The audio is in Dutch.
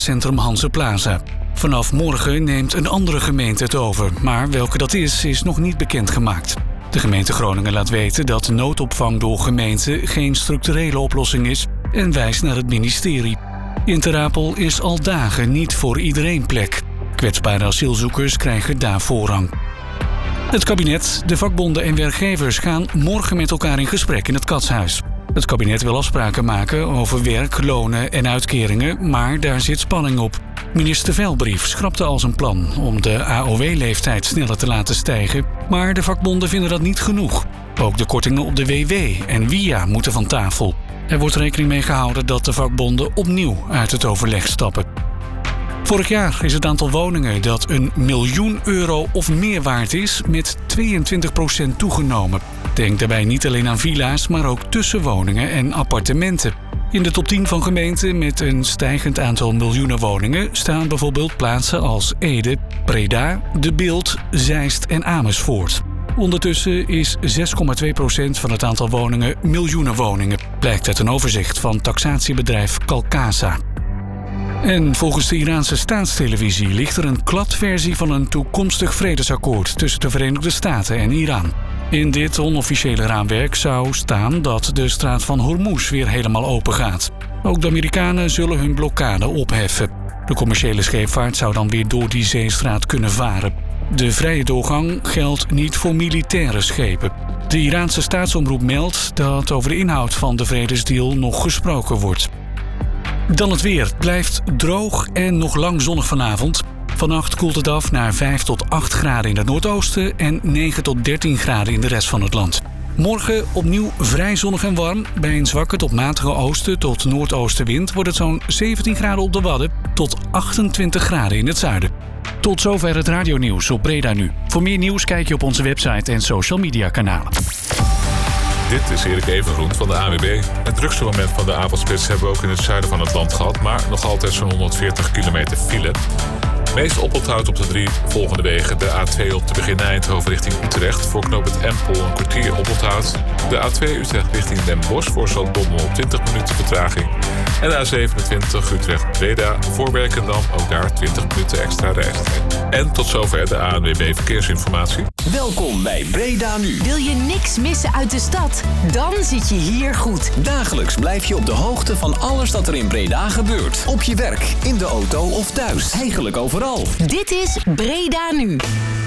Centrum Hanse Plaza. Vanaf morgen neemt een andere gemeente het over, maar welke dat is nog niet bekendgemaakt. De gemeente Groningen laat weten dat noodopvang door gemeenten geen structurele oplossing is en wijst naar het ministerie. In Ter Apel is al dagen niet voor iedereen plek. Kwetsbare asielzoekers krijgen daar voorrang. Het kabinet, de vakbonden en werkgevers gaan morgen met elkaar in gesprek in het Katshuis. Het kabinet wil afspraken maken over werk, lonen en uitkeringen, maar daar zit spanning op. Minister Velbrief schrapte al zijn plan om de AOW-leeftijd sneller te laten stijgen, maar de vakbonden vinden dat niet genoeg. Ook de kortingen op de WW en WIA moeten van tafel. Er wordt rekening mee gehouden dat de vakbonden opnieuw uit het overleg stappen. Vorig jaar is het aantal woningen dat €1 miljoen of meer waard is met 22% toegenomen. Denk daarbij niet alleen aan villa's, maar ook tussenwoningen en appartementen. In de top 10 van gemeenten met een stijgend aantal miljoenen woningen staan bijvoorbeeld plaatsen als Ede, Breda, De Bilt, Zeist en Amersfoort. Ondertussen is 6,2% van het aantal woningen miljoenen woningen, blijkt uit een overzicht van taxatiebedrijf Calcasa. En volgens de Iraanse staatstelevisie ligt er een kladversie van een toekomstig vredesakkoord tussen de Verenigde Staten en Iran. In dit onofficiële raamwerk zou staan dat de straat van Hormuz weer helemaal open gaat. Ook de Amerikanen zullen hun blokkade opheffen. De commerciële scheepvaart zou dan weer door die zeestraat kunnen varen. De vrije doorgang geldt niet voor militaire schepen. De Iraanse staatsomroep meldt dat over de inhoud van de vredesdeal nog gesproken wordt. Dan het weer. Het blijft droog en nog lang zonnig vanavond. Vannacht koelt het af naar 5 tot 8 graden in het noordoosten en 9 tot 13 graden in de rest van het land. Morgen opnieuw vrij zonnig en warm. Bij een zwakke tot matige oosten tot noordoostenwind wordt het zo'n 17 graden op de Wadden tot 28 graden in het zuiden. Tot zover het radionieuws op Breda Nu. Voor meer nieuws kijk je op onze website en social media kanalen. Dit is Erik Evengroen van de ANWB. Het drukste moment van de avondspits hebben we ook in het zuiden van het land gehad, maar nog altijd zo'n 140 kilometer file. Meest oponthoud op de 3 volgende wegen. De A2 op de begin Eindhoven richting Utrecht. Voor knooppunt Empel een kwartier oponthoud. De A2 Utrecht richting Den Bosch voor Zaltbommel 20 minuten vertraging. En de A27 Utrecht-Breda voor Werkendam ook daar 20 minuten extra reistijd. En tot zover de ANWB Verkeersinformatie. Welkom bij Breda Nu. Wil je niks missen uit de stad? Dan zit je hier goed. Dagelijks blijf je op de hoogte van alles dat er in Breda gebeurt. Op je werk, in de auto of thuis. Eigenlijk overal. Dit is Breda Nu.